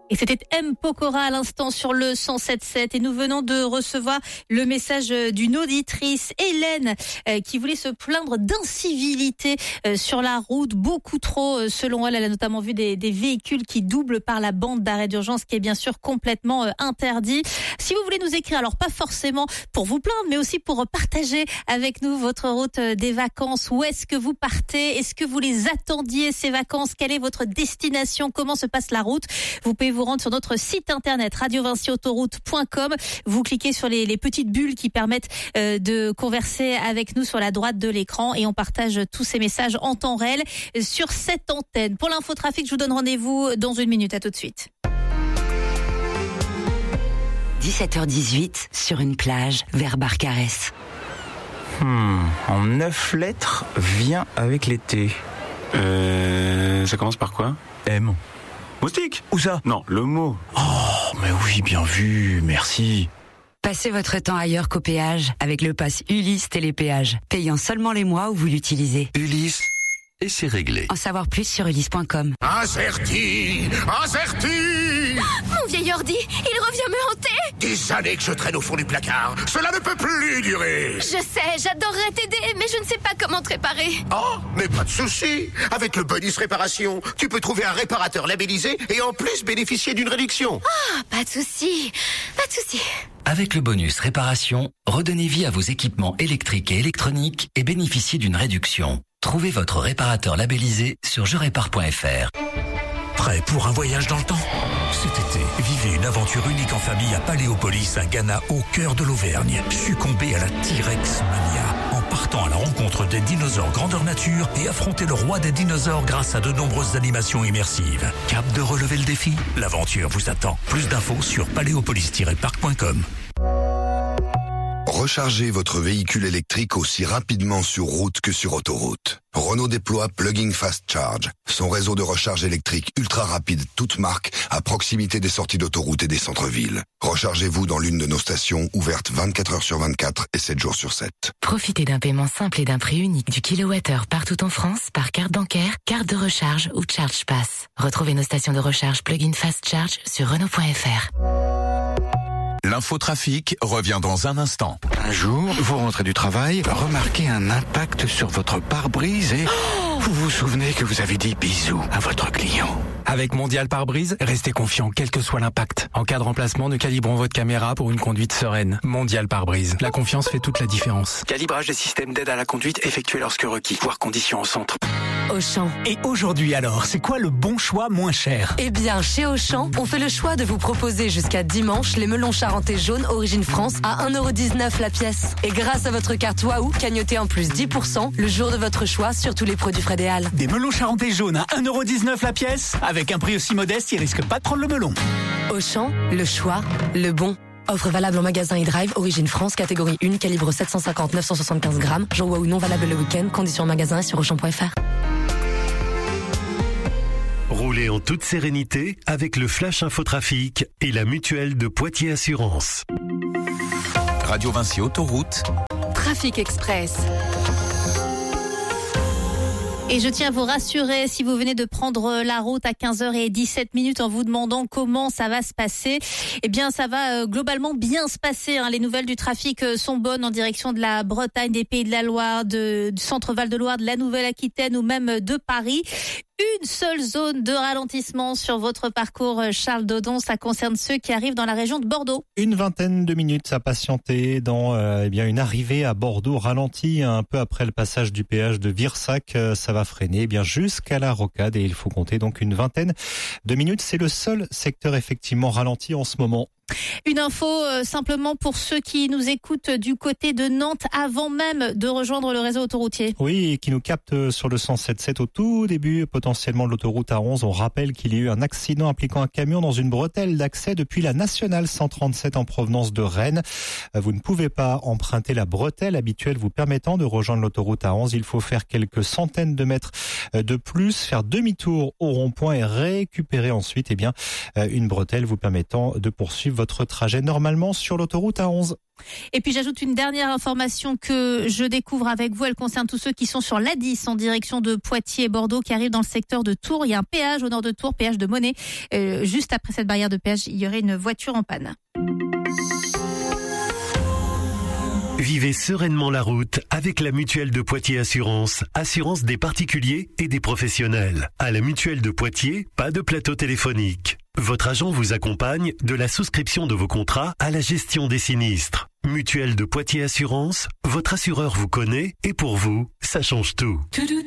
Et c'était M. Pokora à l'instant sur le 107.7 et nous venons de recevoir le message d'une auditrice, Hélène, qui voulait se plaindre d'incivilité sur la route, beaucoup trop selon elle. Elle a notamment vu des véhicules qui doublent par la bande d'arrêt d'urgence, qui est bien sûr complètement interdit. Si vous voulez nous écrire, alors pas forcément pour vous plaindre, mais aussi pour partager avec nous votre route des vacances. Où est-ce que vous partez? Est-ce que vous les attendiez ces vacances? Quelle est votre destination? Comment se passe la route? Vous pouvez vous rendre sur notre site internet radiovincyautoroute.com. Vous cliquez sur les petites bulles qui permettent de converser avec nous sur la droite de l'écran et on partage tous ces messages en temps réel sur cette antenne. Pour l'infotrafic, je vous donne rendez-vous dans une minute. À tout de suite. 17h18 sur une plage vers Barcarès. En 9 lettres, vient avec l'été. Ça commence par quoi? M. Moustique? Où ça? Non, le mot. Oh, mais oui, bien vu, merci. Passez votre temps ailleurs qu'au péage avec le pass Ulysse Télépéage, payant seulement les mois où vous l'utilisez. Ulysse, et c'est réglé. En savoir plus sur ulysse.com. Acerti! Mon vieil ordi, il revient me hanter! Des années que je traîne au fond du placard. Cela ne peut plus durer. Je sais, j'adorerais t'aider, mais je ne sais pas comment te réparer. Oh, mais pas de souci. Avec le bonus réparation, tu peux trouver un réparateur labellisé et en plus bénéficier d'une réduction. Ah, pas de souci, pas de souci. Avec le bonus réparation, redonnez vie à vos équipements électriques et électroniques et bénéficiez d'une réduction. Trouvez votre réparateur labellisé sur jerépare.fr. Prêt pour un voyage dans le temps? Cet été, vivez une aventure unique en famille à Paléopolis, à Ghana, au cœur de l'Auvergne. Succombez à la T-Rex mania en partant à la rencontre des dinosaures grandeur nature et affrontez le roi des dinosaures grâce à de nombreuses animations immersives. Cap de relever le défi? L'aventure vous attend. Plus d'infos sur paléopolis-parc.com. Rechargez votre véhicule électrique aussi rapidement sur route que sur autoroute. Renault déploie Plug-in Fast Charge, son réseau de recharge électrique ultra rapide toute marque à proximité des sorties d'autoroute et des centres-villes. Rechargez-vous dans l'une de nos stations ouvertes 24 heures sur 24 et 7 jours sur 7. Profitez d'un paiement simple et d'un prix unique du kilowattheure partout en France par carte bancaire, carte de recharge ou Charge Pass. Retrouvez nos stations de recharge Plug-in Fast Charge sur Renault.fr. L'infotrafic revient dans un instant. Un jour, vous rentrez du travail, remarquez un impact sur votre pare-brise et vous vous souvenez que vous avez dit bisous à votre client. Avec Mondial Pare-Brise, restez confiant quel que soit l'impact. En cas de remplacement, nous calibrons votre caméra pour une conduite sereine. Mondial Pare-Brise. La confiance fait toute la différence. Calibrage des systèmes d'aide à la conduite effectué lorsque requis. Voir conditions au centre. Auchan. Et aujourd'hui alors, c'est quoi le bon choix moins cher? Eh bien, chez Auchan, on fait le choix de vous proposer jusqu'à dimanche les melons charentais jaunes Origine France à 1,19€ la pièce. Et grâce à votre carte Waouh, cagnotez en plus 10% le jour de votre choix sur tous les produits Frédéal. Des melons charentais jaunes à 1,19€ la pièce? Avec un prix aussi modeste, ils risquent pas de prendre le melon. Auchan, le choix, le bon. Offre valable en magasin et drive, Origine France, catégorie 1, calibre 750-975 grammes. Jour Waouh non valable le week-end, conditions en magasin et sur Auchan.fr. Roulez en toute sérénité avec le Flash Infotrafic et la mutuelle de Poitiers Assurance. Radio Vinci Autoroute. Trafic Express. Et je tiens à vous rassurer, si vous venez de prendre la route à 15h17 en vous demandant comment ça va se passer, eh bien ça va globalement bien se passer. Les nouvelles du trafic sont bonnes en direction de la Bretagne, des Pays de la Loire, du centre Val-de-Loire, de la Nouvelle-Aquitaine ou même de Paris. Une seule zone de ralentissement sur votre parcours, Charles Dodon, ça concerne ceux qui arrivent dans la région de Bordeaux. Une vingtaine de minutes à patienter dans une arrivée à Bordeaux ralentie un peu après le passage du péage de Virsac. Ça va freiner jusqu'à la Rocade et il faut compter donc une vingtaine de minutes. C'est le seul secteur effectivement ralenti en ce moment. Une info simplement pour ceux qui nous écoutent du côté de Nantes avant même de rejoindre le réseau autoroutier. Oui, et qui nous captent sur le 107.7 au tout début potentiellement de l'autoroute A11. On rappelle qu'il y a eu un accident impliquant un camion dans une bretelle d'accès depuis la nationale 137 en provenance de Rennes. Vous ne pouvez pas emprunter la bretelle habituelle vous permettant de rejoindre l'autoroute A11. Il faut faire quelques centaines de mètres de plus, faire demi-tour au rond-point et récupérer ensuite une bretelle vous permettant de poursuivre votre trajet normalement sur l'autoroute A11. Et puis j'ajoute une dernière information que je découvre avec vous. Elle concerne tous ceux qui sont sur l'A10 en direction de Poitiers et Bordeaux, qui arrivent dans le secteur de Tours. Il y a un péage au nord de Tours, péage de Monnet. Juste après cette barrière de péage, il y aurait une voiture en panne. Vivez sereinement la route avec la Mutuelle de Poitiers Assurance. Assurance des particuliers et des professionnels. À la Mutuelle de Poitiers, pas de plateau téléphonique. Votre agent vous accompagne de la souscription de vos contrats à la gestion des sinistres. Mutuelle de Poitiers Assurance, votre assureur vous connaît et pour vous, ça change tout.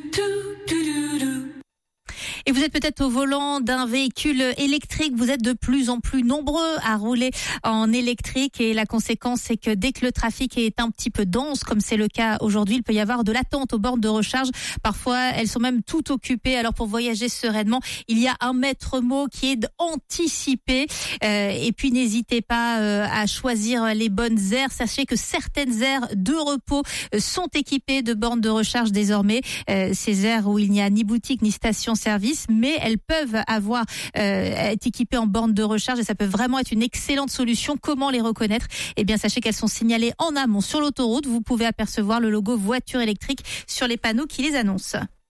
Et vous êtes peut-être au volant d'un véhicule électrique. Vous êtes de plus en plus nombreux à rouler en électrique et la conséquence, c'est que dès que le trafic est un petit peu dense, comme c'est le cas aujourd'hui, il peut y avoir de l'attente aux bornes de recharge. Parfois, elles sont même toutes occupées. Alors pour voyager sereinement, il y a un maître mot qui est d'anticiper. Et puis n'hésitez pas à choisir les bonnes aires. Sachez que certaines aires de repos sont équipées de bornes de recharge désormais. Ces aires où il n'y a ni boutique ni station-service, mais elles peuvent être équipées en bornes de recharge et ça peut vraiment être une excellente solution. Comment les reconnaître ? Eh bien, sachez qu'elles sont signalées en amont sur l'autoroute. Vous pouvez apercevoir le logo voiture électrique sur les panneaux qui les annoncent.